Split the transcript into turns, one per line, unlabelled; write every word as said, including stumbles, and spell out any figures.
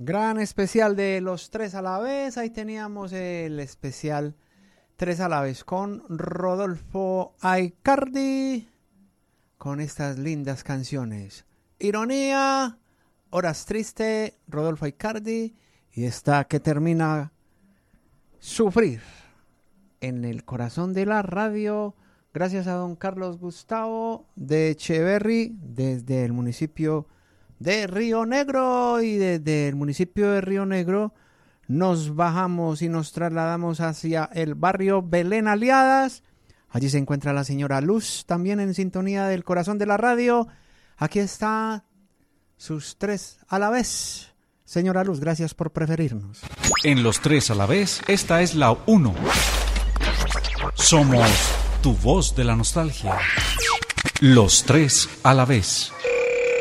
Gran especial de los tres a la vez. Ahí teníamos el especial tres a la vez con Rodolfo Aicardi, con estas lindas canciones. Ironía, Horas Triste, Rodolfo Aicardi, y esta que termina Sufrir en el corazón de la radio. Gracias a don Carlos Gustavo de Echeverry, desde el municipio de Río Negro, y desde el municipio de Río Negro nos bajamos y nos trasladamos hacia el barrio Belén Aliadas. Allí se encuentra la señora Luz, también en sintonía del corazón de la radio. Aquí está sus tres a la vez. Señora Luz, gracias por preferirnos.
En los tres a la vez, esta es la uno. Somos tu voz de la nostalgia. Los tres a la vez.